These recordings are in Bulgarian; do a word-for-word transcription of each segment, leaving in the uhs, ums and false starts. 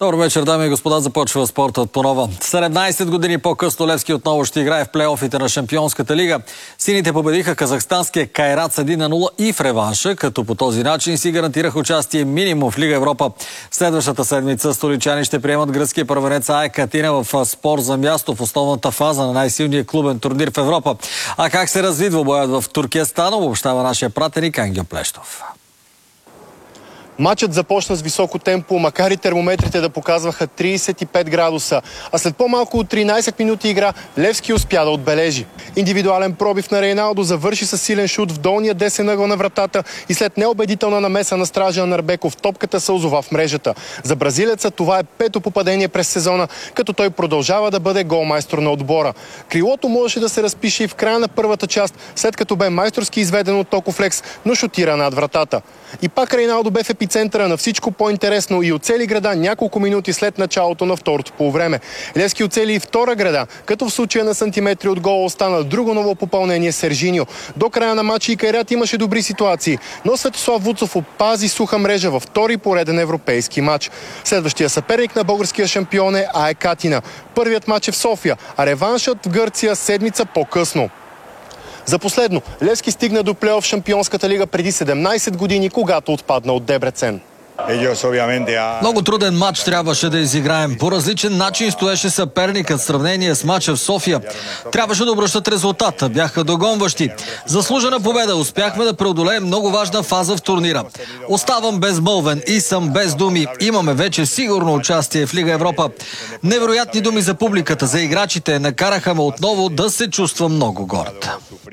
Добър вечер, дами и господа. Започва спортът по нова. седемнайсет години по-късно Левски отново ще играе в плейофите на Шампионската лига. Сините победиха казахстанския Кайрат с един на нула и в реванша, като по този начин си гарантираха участие минимум в Лига Европа. Следващата седмица столичани ще приемат гръцкия първенец АЕК Атина в спор за място в основната фаза на най-силния клубен турнир в Европа. А как се развидва боят в Туркестан, обобщава нашия пратеник Ангел Плещов. Матчът започна с високо темпо, макар и термометрите да показваха трийсет и пет градуса. А след по-малко от тринайсет минути игра, Левски успя да отбележи. Индивидуален пробив на Рейналдо завърши с силен шут в долния десен ъгъл на вратата и след неубедителна намеса на Стражан Нарбеков топката се озова в мрежата. За бразилеца това е пето попадение през сезона, като той продължава да бъде голмайстор на отбора. Крилото можеше да се разпише и в края на първата част, след като бе майсторски изведен от Токофлекс, но шутира над вратата. И пак Рейналдо бе в епицентъра на всичко по-интересно и оцели града няколко минути след началото на второто полувреме. Левски оцели и втора града, като в случая на сантиметри от гола остана друго ново попълнение Сержиньо. До края на матча и Кайрат имаше добри ситуации, но Светослав Вуцов опази суха мрежа във втори пореден европейски матч. Следващия съперник на българския шампион е АЕК Атина. Първият матч е в София, а реваншът в Гърция седмица по-късно. За последно, Левски стигна до плейоф в Шампионската лига преди седемнайсет години, когато отпадна от Дебрецен. Много труден матч трябваше да изиграем. По различен начин стоеше съперникът в сравнение с матча в София. Трябваше да обръщат резултата. Бяха догонващи. Заслужена победа. Успяхме да преодолеем много важна фаза в турнира. Оставам безмълвен и съм без думи. Имаме вече сигурно участие в Лига Европа. Невероятни думи за публиката, за играчите. Накараха ме отново да се чувствам много горд.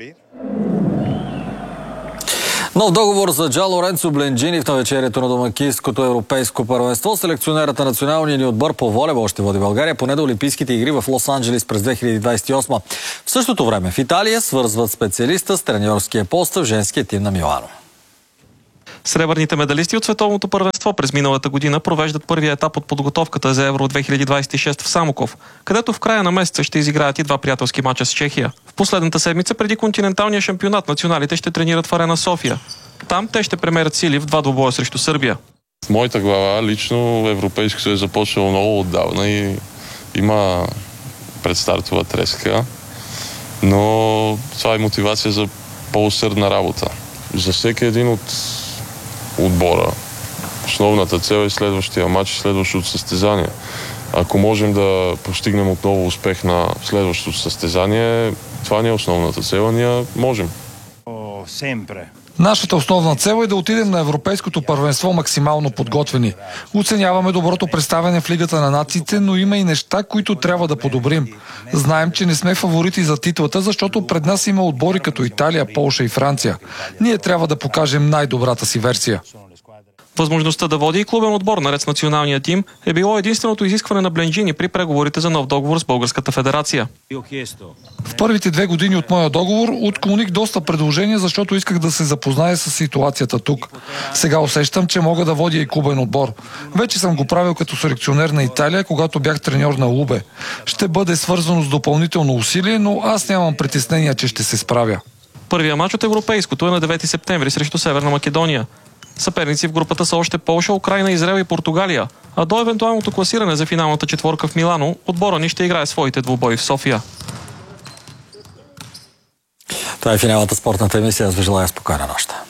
Нов договор за Джан Лоренцо Бленджини в навечерието на домакинското европейско първенство. Селекционерът на националния ни отбор по волейбол ще води България поне до Олимпийските игри в Лос-Анджелис през две хиляди двадесет и осма. В същото време в Италия свързват специалиста с треньорския пост в женския тим на Милано. Сребърните медалисти от световното първенство през миналата година провеждат първия етап от подготовката за Евро две хиляди двадесет и шеста в Самоков, където в края на месеца ще изиграят и два приятелски мача с Чехия. В последната седмица преди континенталния шампионат националите ще тренират в Арена София. Там те ще премерят сили в два двубоя срещу Сърбия. В моята глава лично европейското е започнало много отдавна и има предстартова треска, но това е мотивация за по-усърдна работа. За всеки един от отбора основната цел е следващия матч и следващото състезание. Ако можем да постигнем отново успех на следващото състезание, това не е основната цел, а ние можем. Нашата основна цел е да отидем на европейското първенство максимално подготвени. Оценяваме доброто представяне в Лигата на нациите, но има и неща, които трябва да подобрим. Знаем, че не сме фаворити за титлата, защото пред нас има отбори като Италия, Полша и Франция. Ние трябва да покажем най-добрата си версия. Възможността да води и клубен отбор наред с националния тим е било единственото изискване на Бленджини при преговорите за нов договор с Българската федерация. В първите две години от моя договор отклоних доста предложения, защото исках да се запозная с ситуацията тук. Сега усещам, че мога да водя и клубен отбор. Вече съм го правил като селекционер на Италия, когато бях треньор на Лубе. Ще бъде свързано с допълнително усилие, но аз нямам притеснения, че ще се справя. Първия мач от европейското е на девети септември срещу Северна Македония. Съперници в групата са още Полша, Украйна, Израел и Португалия. А до евентуалното класиране за финалната четворка в Милано, отбора ни ще играе своите двубои в София. Това е финалната спортната емисия. Аз ви желая спокойна нощ.